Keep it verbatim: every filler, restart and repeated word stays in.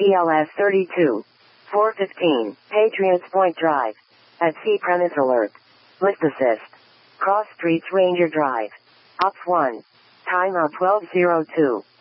E L S thirty-two. four fifteen, Patriots Point Drive. At Sea Premise Alert. Lift Assist. Cross Streets Ranger Drive. Ops one. Time out twelve oh two.